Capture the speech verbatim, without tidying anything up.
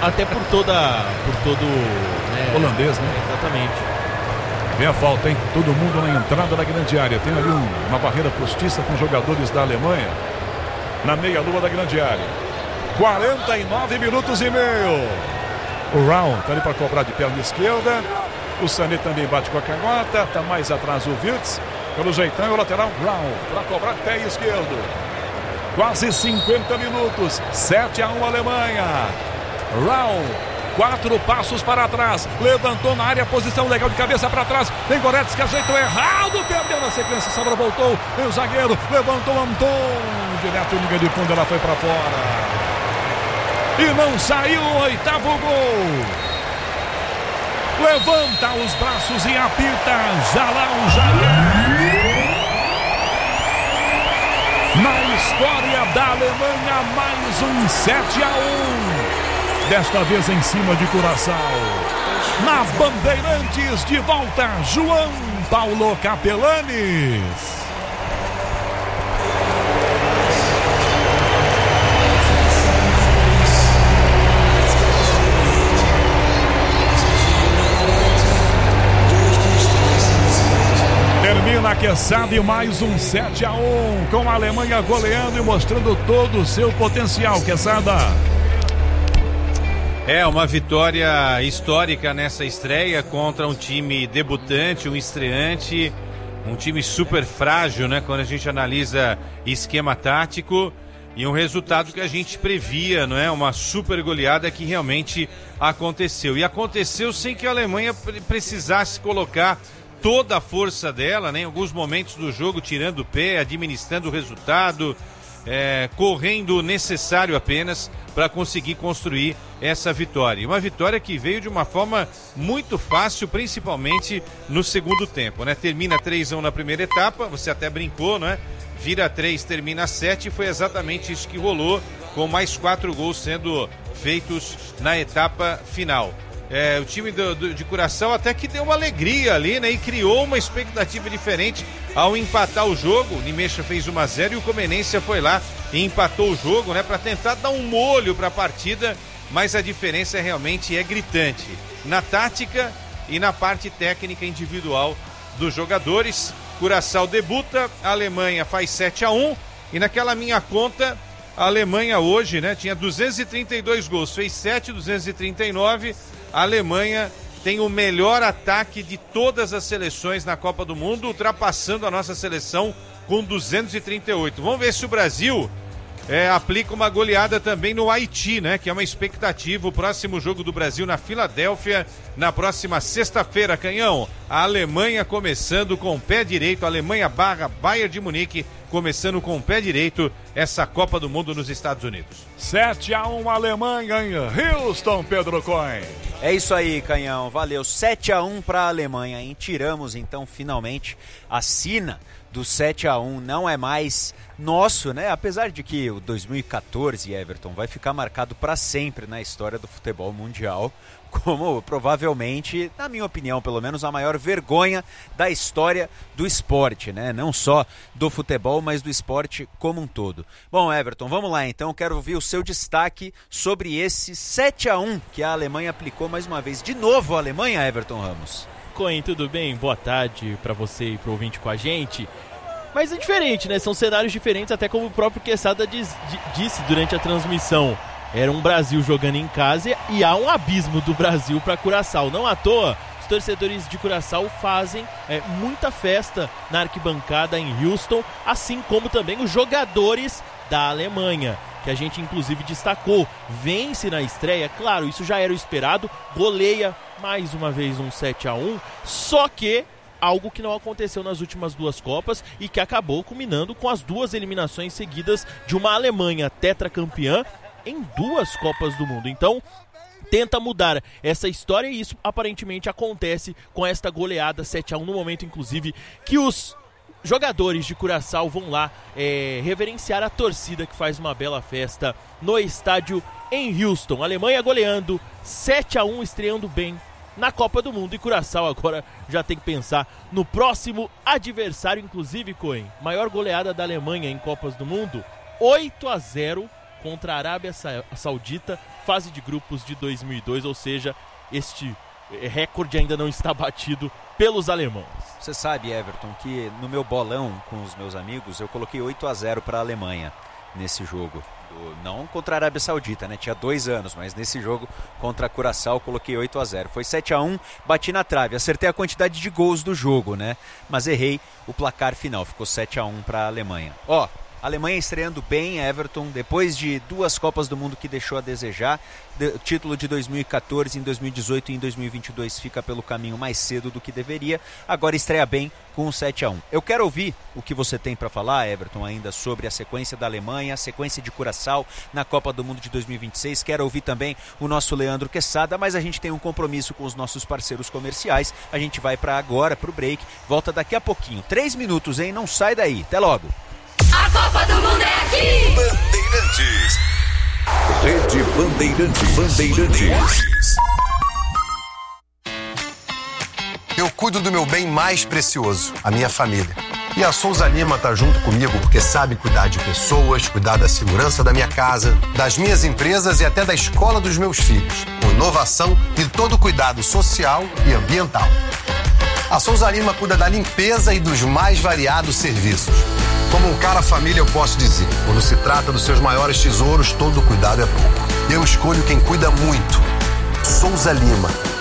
Até por toda, por todo... Né, holandês, né? É, exatamente. Vem a falta, hein? Todo mundo na entrada da grande área. Tem ali um, uma barreira postiça com jogadores da Alemanha na meia-lua da grande área. quarenta e nove minutos e meio. O Raul tá ali para cobrar de perna esquerda. O Sané também bate com a canhota. Tá mais atrás o Wirtz. Pelo jeitão, o lateral Raul para cobrar de pé esquerdo. Quase cinquenta minutos. sete a um Alemanha. Raul. Quatro passos para trás. Levantou na área. Posição legal de cabeça para trás. Tem Goretzka. Ajeitou errado. Perdeu na sequência. Sobra voltou. E o zagueiro levantou Anton. Direto linha de fundo. Ela foi para fora. E não saiu o oitavo gol. Levanta os braços e apita. Já lá o zagueiro. Na história da Alemanha, mais um sete a um. Desta vez em cima de Curaçao. Na Bandeirantes, de volta, João Paulo Capelanes. Termina quem sabe mais um sete a um, com a Alemanha goleando e mostrando todo o seu potencial, Quesada. É uma vitória histórica nessa estreia contra um time debutante, um estreante, um time super frágil, né? Quando a gente analisa esquema tático, e um resultado que a gente previa, não é? Uma super goleada que realmente aconteceu. E aconteceu sem que a Alemanha precisasse colocar toda a força dela, né? Em alguns momentos do jogo, tirando o pé, administrando o resultado, é, correndo o necessário apenas para conseguir construir essa vitória. Uma vitória que veio de uma forma muito fácil, principalmente no segundo tempo, né? Termina três a um na primeira etapa, você até brincou, né? Vira três, termina sete, e foi exatamente isso que rolou, com mais quatro gols sendo feitos na etapa final. É, o time do, do, de Curaçao até que deu uma alegria ali, né? E criou uma expectativa diferente ao empatar o jogo. O Nimecha fez um a zero e o Comenência foi lá e empatou o jogo, né? Para tentar dar um molho para a partida, mas a diferença realmente é gritante na tática e na parte técnica individual dos jogadores. Curaçao debuta, a Alemanha faz sete a um e naquela minha conta a Alemanha hoje, né? Tinha duzentos e trinta e dois gols, fez sete, duzentos e trinta e nove. A Alemanha tem o melhor ataque de todas as seleções na Copa do Mundo, ultrapassando a nossa seleção com duzentos e trinta e oito. Vamos ver se o Brasil é, aplica uma goleada também no Haiti, né? Que é uma expectativa. O próximo jogo do Brasil na Filadélfia, na próxima sexta-feira, Canhão. A Alemanha começando com o pé direito, a Alemanha barra Bayern de Munique, começando com o pé direito essa Copa do Mundo nos Estados Unidos. sete a um Alemanha em Houston, Pedro Cohen. É isso aí, Canhão. Valeu. sete a um para a Alemanha, hein? Tiramos, então, finalmente a sina do sete a um. Não é mais nosso, né? Apesar de que o dois mil e catorze, Everton, vai ficar marcado para sempre na história do futebol mundial como provavelmente, na minha opinião pelo menos, a maior vergonha da história do esporte, né? Não só do futebol, mas do esporte como um todo. Bom, Everton, vamos lá então, quero ouvir o seu destaque sobre esse sete a um que a Alemanha aplicou mais uma vez. De novo a Alemanha, Everton Ramos. Coen, tudo bem? Boa tarde para você e para o ouvinte com a gente. Mas é diferente, né? São cenários diferentes, até como o próprio Quesada diz, disse durante a transmissão. Era um Brasil jogando em casa e há um abismo do Brasil para Curaçao. Não à toa, os torcedores de Curaçao fazem é, muita festa na arquibancada em Houston, assim como também os jogadores da Alemanha, que a gente inclusive destacou. Vence na estreia, claro, isso já era o esperado, goleia mais uma vez um sete a um, só que algo que não aconteceu nas últimas duas Copas e que acabou culminando com as duas eliminações seguidas de uma Alemanha tetracampeã em duas Copas do Mundo. Então, tenta mudar essa história e isso aparentemente acontece com esta goleada sete a um, no momento inclusive que os jogadores de Curaçao vão lá é, reverenciar a torcida que faz uma bela festa no estádio em Houston. A Alemanha goleando sete a um, estreando bem na Copa do Mundo, e Curaçao agora já tem que pensar no próximo adversário, inclusive, Coen, maior goleada da Alemanha em Copas do Mundo, oito a zero contra a Arábia Saudita, fase de grupos de dois mil e dois, ou seja, este recorde ainda não está batido pelos alemães. Você sabe, Everton, que no meu bolão com os meus amigos eu coloquei oito a zero para a Alemanha nesse jogo. Não contra a Arábia Saudita, né? Tinha dois anos, mas nesse jogo contra a Curaçao eu coloquei oito a zero. Foi sete a um, bati na trave, acertei a quantidade de gols do jogo, né? Mas errei o placar final, ficou sete a um para a Alemanha. Ó, a Alemanha estreando bem, Everton, depois de duas Copas do Mundo que deixou a desejar. O título de dois mil e quatorze, em dois mil e dezoito e em dois mil e vinte e dois fica pelo caminho mais cedo do que deveria. Agora estreia bem com um sete a um. Eu quero ouvir o que você tem para falar, Everton, ainda sobre a sequência da Alemanha, a sequência de Curaçao na Copa do Mundo de dois mil e vinte e seis. Quero ouvir também o nosso Leandro Quesada, mas a gente tem um compromisso com os nossos parceiros comerciais. A gente vai para agora, para o break. Volta daqui a pouquinho. Três minutos, hein? Não sai daí. Até logo. A Copa do Mundo é aqui! Bandeirantes. Rede Bandeirantes. Bandeirantes. Eu cuido do meu bem mais precioso, a minha família. E a Souza Lima tá junto comigo porque sabe cuidar de pessoas, cuidar da segurança da minha casa, das minhas empresas e até da escola dos meus filhos, com inovação e todo cuidado social e ambiental. A Souza Lima cuida da limpeza e dos mais variados serviços. Como um cara família, eu posso dizer, quando se trata dos seus maiores tesouros, todo cuidado é pouco. Eu escolho quem cuida muito. Souza Lima.